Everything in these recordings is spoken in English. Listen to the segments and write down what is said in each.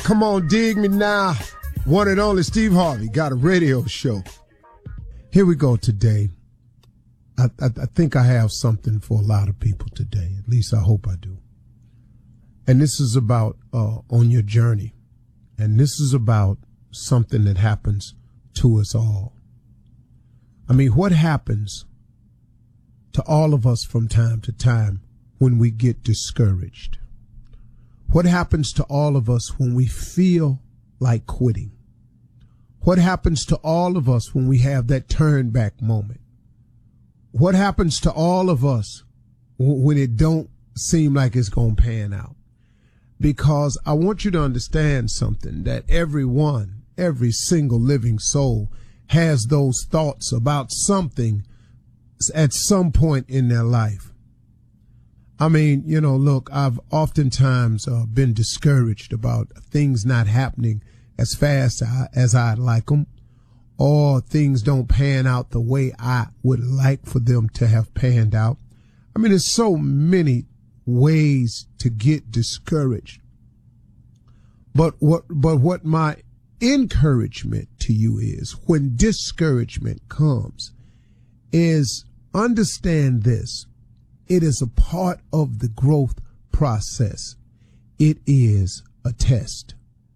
Come on, dig me now. One and only Steve Harvey got a radio show. Here we go today. I think I have something for a lot of people today. At least I hope I do. And this is about on your journey. And this is about something that happens to us all. I mean, what happens to all of us from time to time when we get discouraged? What happens to all of us when we feel like quitting? What happens to all of us when we have that turn back moment? What happens to all of us when it don't seem like it's going to pan out? Because I want you to understand something, that every single living soul has those thoughts about something at some point in their life. I mean, look, I've oftentimes been discouraged about things not happening as fast as I'd like them, or things don't pan out the way I would like for them to have panned out. I mean, there's so many ways to get discouraged. But what my encouragement to you is, when discouragement comes, is understand this. It is a part of the growth process. It is a test.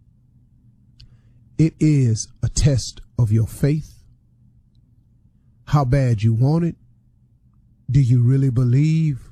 It is a test of your faith. How bad you want it. Do you really believe?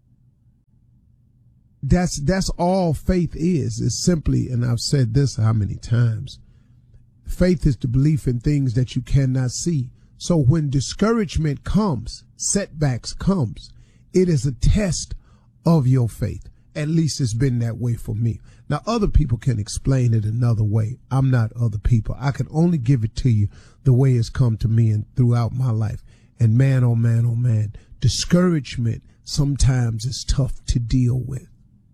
That's all faith is. It's simply, and I've said this how many times, faith is the belief in things that you cannot see. So when discouragement comes, setbacks comes, it is a test of your faith. At least it's been that way for me. Now, other people can explain it another way. I'm not other people. I can only give it to you the way it's come to me and throughout my life. And man, oh man, oh man, discouragement sometimes is tough to deal with.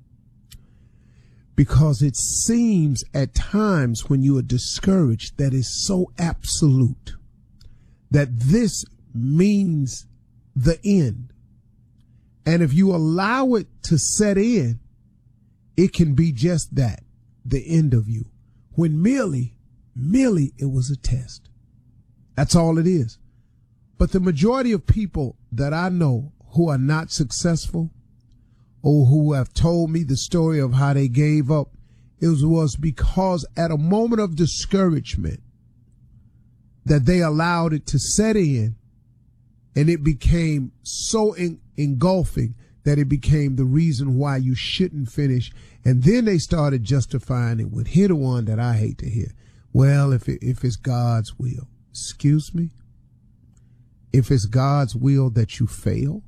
Because it seems at times when you are discouraged that it's so absolute that this means the end. And if you allow it to set in, it can be just that, the end of you. When merely it was a test. That's all it is. But the majority of people that I know who are not successful, or who have told me the story of how they gave up, it was because at a moment of discouragement that they allowed it to set in, and it became so engulfing that it became the reason why you shouldn't finish. And then they started justifying it with, hear the one that I hate to hear. Well, if it's God's will. Excuse me? If it's God's will that you fail,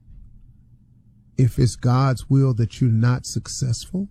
if it's God's will that you're not successful,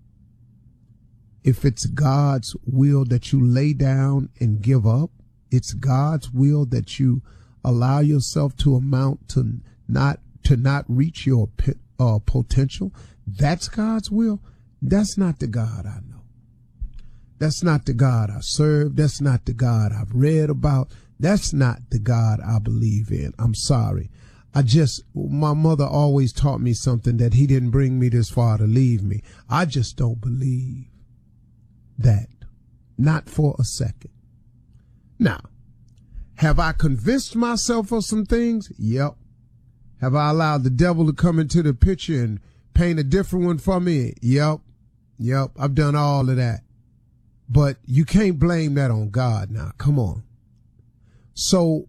if it's God's will that you lay down and give up, it's God's will that you allow yourself to amount to not reach your potential, that's God's will. That's not the God I know. That's not the God I serve. That's not the God I've read about. That's not the God I believe in. I'm sorry. My mother always taught me something, that he didn't bring me this far to leave me. I just don't believe that. Not for a second. Now, have I convinced myself of some things? Yep. Have I allowed the devil to come into the picture and paint a different one for me? Yep. I've done all of that. But you can't blame that on God now. Come on. So,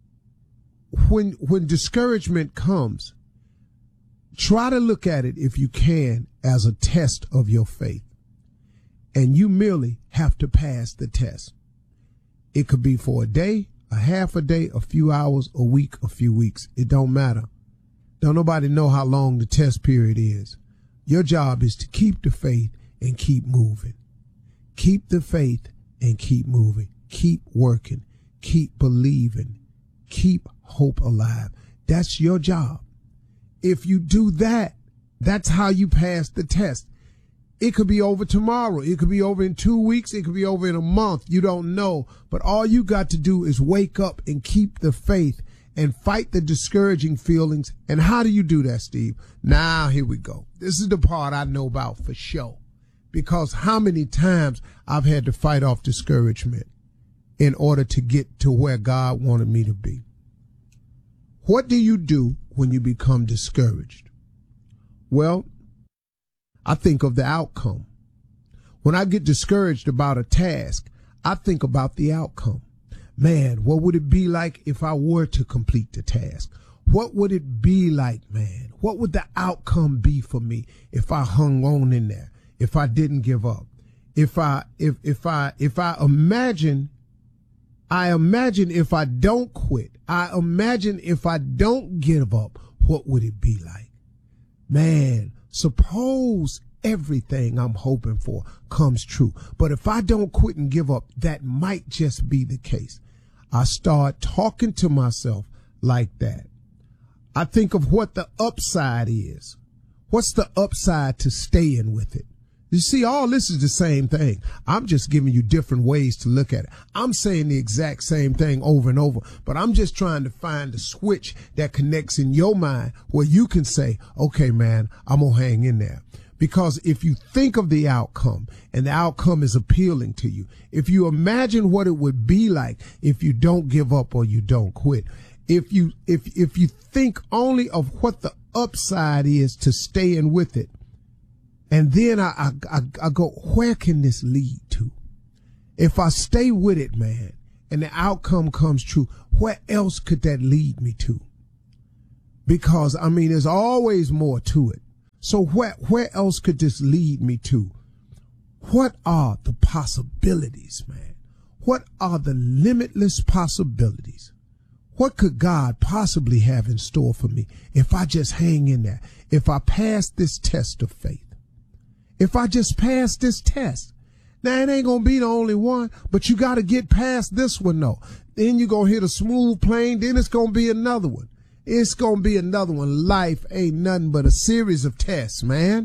when discouragement comes, try to look at it, if you can, as a test of your faith. And you merely have to pass the test. It could be for a day, a half a day, a few hours, a week, a few weeks. It don't matter. Don't nobody know how long the test period is. Your job is to keep the faith and keep moving. Keep the faith and keep moving. Keep working. Keep believing. Keep hope alive. That's your job. If you do that, that's how you pass the test. It could be over tomorrow. It could be over in 2 weeks. It could be over in a month. You don't know. But all you got to do is wake up and keep the faith and fight the discouraging feelings. And how do you do that, Steve? Now, here we go. This is the part I know about for sure. because how many times I've had to fight off discouragement in order to get to where God wanted me to be. What do you do when you become discouraged? Well, I think of the outcome. When I get discouraged about a task, I think about the outcome. Man, what would it be like if I were to complete the task? What would it be like, man? What would the outcome be for me if I hung on in there, if I didn't give up? If I imagine if I don't quit, I imagine if I don't give up, what would it be like? Man, suppose everything I'm hoping for comes true. But if I don't quit and give up, that might just be the case. I start talking to myself like that. I think of what the upside is. What's the upside to staying with it? You see, all this is the same thing. I'm just giving you different ways to look at it. I'm saying the exact same thing over and over, but I'm just trying to find the switch that connects in your mind where you can say, okay, man, I'm going to hang in there. Because if you think of the outcome and the outcome is appealing to you, if you imagine what it would be like if you don't give up or you don't quit, if you think only of what the upside is to staying with it, and then I go, where can this lead to? If I stay with it, man, and the outcome comes true, where else could that lead me to? Because, I mean, there's always more to it. So where else could this lead me to? What are the possibilities, man? What are the limitless possibilities? What could God possibly have in store for me if I just hang in there? If I pass this test of faith? If I just pass this test? Now, it ain't going to be the only one, but you got to get past this one, though. Then you're going to hit a smooth plane. Then it's going to be another one. It's going to be another one. Life ain't nothing but a series of tests, man.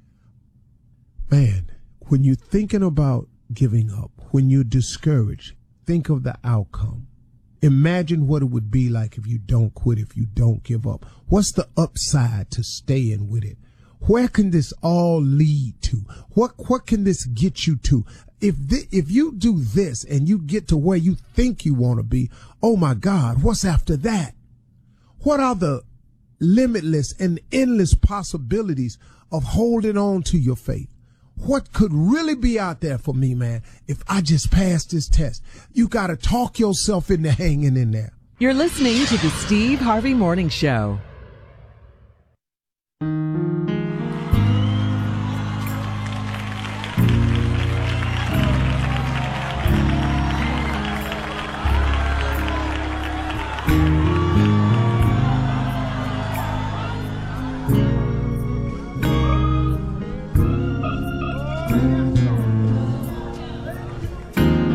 Man, when you're thinking about giving up, when you're discouraged, think of the outcome. Imagine what it would be like if you don't quit, if you don't give up. What's the upside to staying with it? Where can this all lead to? What can this get you to? If you do this and you get to where you think you want to be, oh my God, what's after that? What are the limitless and endless possibilities of holding on to your faith? What could really be out there for me, man, if I just pass this test? You got to talk yourself into hanging in there. You're listening to the Steve Harvey Morning Show.